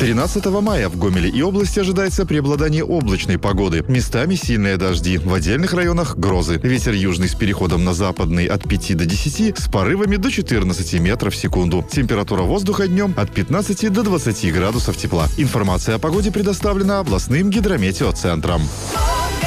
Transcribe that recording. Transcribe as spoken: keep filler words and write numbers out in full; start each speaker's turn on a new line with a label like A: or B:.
A: тринадцатого мая в Гомеле и области ожидается преобладание облачной погоды. Местами сильные дожди, в отдельных районах грозы. Ветер южный с переходом на западный от пяти до десяти, с порывами до четырнадцати метров в секунду. Температура воздуха днем от пятнадцати до двадцати градусов тепла. Информация о погоде предоставлена областным гидрометеоцентром.